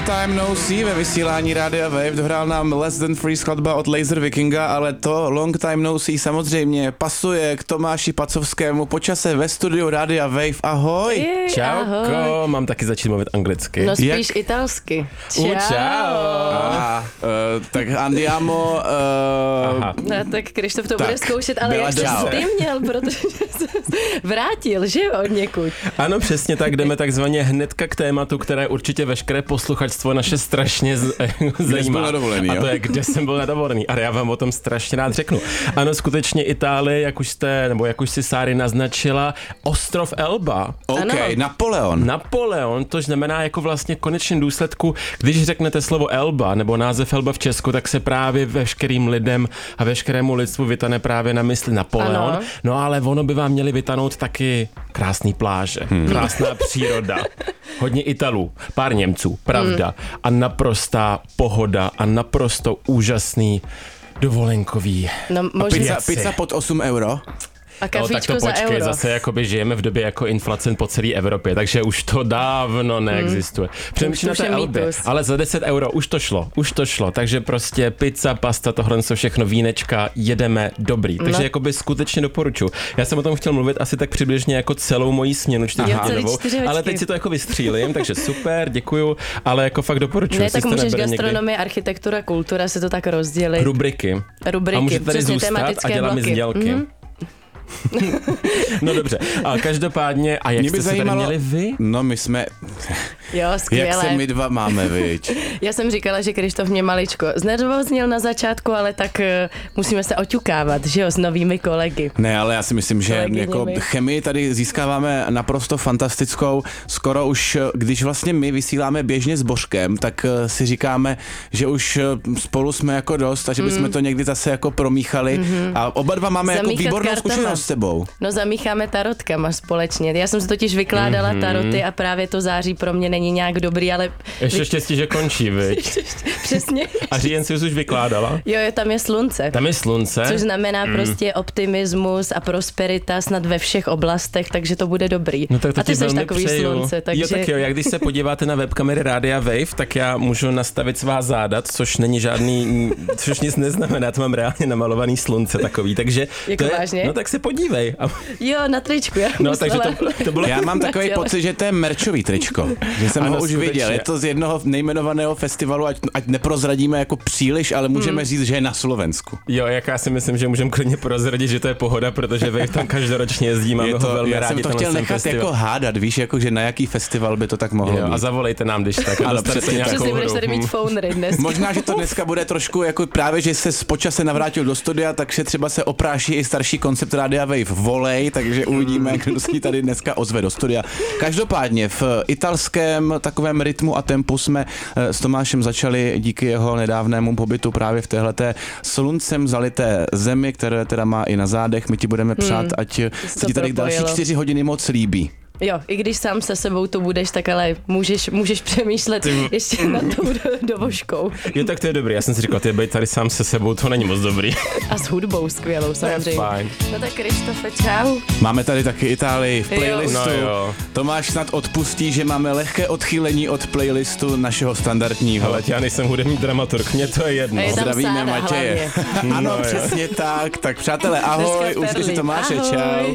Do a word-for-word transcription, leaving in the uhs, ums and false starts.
time no see ve vysílání Rádia Wave. Dohrál nám Less Than Free skladba od Laser Vikinga, ale to long time no see samozřejmě pasuje k Tomáši Pacovskému po čase ve studiu Rádia Wave. Ahoj. Jej, Čauko, ahoj. mám taky začít mluvit anglicky. No spíš Jak? italsky. U, čau. A, uh, tak andiamo. Uh, No tak Krištof to Tak, bude zkoušet, ale byla jak čau. jsi ty měl, protože se vrátil, že jo, od někud. Ano, přesně tak, jdeme takzvaně hnedka k tématu, které určitě veškeré posluchačstvo naše strašně z, zajímá. byl na dovolený, A to jo? je, kde jsem byl na dovolený. A já vám o tom strašně rád řeknu. Ano, skutečně Itálie, jak už jste, nebo jak už si Sáry naznačila, ostrov Elba. OK, Ano. Napoleon. Napoleon, to znamená jako vlastně konečným důsledku, když řeknete slovo Elba nebo název Elba v Česku, tak se právě veškerým lidem a veškerému lidstvu vytane právě na mysli Napoleon. Ano. No ale ono by vám měli vytanout taky krásný pláže, hmm. krásná příroda, hodně Italů, pár Němců, pravda, hmm. a naprostá pohoda a naprosto úžasný dovolenkový. No, možná. Pizza, Věci. pizza pod osm euro. A No tak kafičko to za počkej, euro. zase jakoby žijeme v době jako inflace po celé Evropě, takže už to dávno neexistuje. Přemýšlím na Už to té je Elbě, mýtus. ale za deset euro už to šlo, už to šlo, takže prostě pizza, pasta, tohle jsou všechno vínečka, jedeme dobrý, takže No. jakoby skutečně doporučuji. Já jsem o tom chtěl mluvit asi tak přibližně jako celou moji směnu čtyřhodinovou, Jo, celý čtyři ale hoďky. teď si to jako vystřílím, takže super, děkuju, ale jako fakt doporučuji. Ne, tak jestli jste můžeš nebyli někdy. gastronomie, architektura, kultura si to tak rozdělit. Rubriky. Rubriky, A můžete tady přesně, zůstat a tematické dělat mi bloky. sdělky. Mhm. No dobře, a každopádně, a jak Mě by jste se tady zajímalo- měli vy? No my jsme, Jo, jak skvěle. se my dva máme, viď? Já jsem říkala, že Krištof mě maličko znervoznil na začátku, ale tak uh, musíme se oťukávat, že jo, s novými kolegy. Ne, ale já si myslím, že Kolegyněmi. jako chemii tady získáváme naprosto fantastickou. Skoro už, když vlastně my vysíláme běžně s Božkem, tak eh, si říkáme, že už eh, spolu jsme jako dost a že bychom to někdy zase jako promíchali. A oba dva máme jako Zamíchat výbornou kartama. zkušenost s sebou. No zamícháme tarotkama společně. Já jsem si totiž vykládala Mhm. taroty a právě to září pro mě není nějak dobrý, ale Ještě štěstí, že končí, viď? přesně. A říjen si už vykládala? Jo, jo, tam je slunce. Tam je slunce. Což znamená mm. prostě optimismus a prosperita snad ve všech oblastech, takže to bude dobrý. No tak to a ty ti jsi velmi takový přeju. slunce, takže... Jo, tak jo, jak když se podíváte na webkamery Rádia Wave, tak já můžu nastavit svá záda, což není žádný, což nic neznamená, to mám reálně namalovaný slunce takový, takže... Jako to je, vážně? No tak se podívej. A, Jo, na tričku, já no myslela. takže to, to bylo... Já mám takový těle. pocit, že to je merčový tričko. Že jsem Ano, ho už skutečně. viděl. Je to z jednoho nejmenovaného festivalu, ať, ať neprozradíme jako příliš, ale můžeme Hmm. říct, že je na Slovensku. Jo, jak já si myslím, že můžeme klidně prozradit, že to je pohoda, protože Wave tam každoročně jezdí, máme Je ho to, velmi já rádi. jsem to tenhle chtěl ten nechat festival. jako hádat, víš, jako, že na jaký festival by to tak mohlo Jo, být. a zavolejte nám, když tak. Ano, dostanete přesně tak. nějakou Přesně, budeš hru. tady mít Hm. phone dnes. Možná, že to dneska bude trošku jako právě, že se z počase navrátil do studia, takže třeba se opráší i starší koncept Rádia Wave Volej, takže uvidíme, kdo se tady dneska ozve do studia. Každopádně v italském takovém rytmu a tempu jsme eh, s Tomášem začali díky jeho nedávnému pobytu právě v téhleté sluncem zalité zemi, které teda má i na zádech. My ti budeme přát, ať se ti tady další propojilo. čtyři hodiny moc líbí. Jo, i když sám se sebou tu budeš, tak ale můžeš, můžeš přemýšlet ještě nad tou do- dovožkou. Jo, tak to je dobrý. Já jsem si říkal, ty být tady sám se sebou, to není moc dobrý. A s hudbou skvělou samozřejmě. Fajn. No tak Krištofe, čau. Máme tady taky Itálii v Jo. playlistu. No jo. Tomáš snad odpustí, že máme lehké odchýlení od playlistu našeho standardního. Ale já nejsem hudební dramaturg, mně to je jedno. A je tam Zdravíme Sára Matěje. hlavně. Ano, No jo. přesně tak. Tak přátelé, ahoj, Dneska už si Perlín. Tomáše, Ahoj. čau.